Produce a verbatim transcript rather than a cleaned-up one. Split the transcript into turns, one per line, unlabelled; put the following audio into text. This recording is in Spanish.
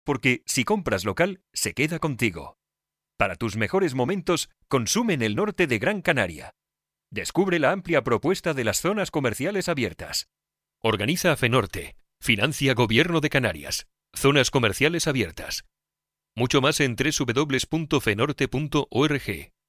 porque si compras local, se queda contigo. Para tus mejores momentos, consume en el norte de Gran Canaria. Descubre la amplia propuesta de las zonas comerciales abiertas. Organiza FENORTE. Financia Gobierno de Canarias. Zonas comerciales abiertas. Mucho más en doble u doble u doble u punto fenorte punto org.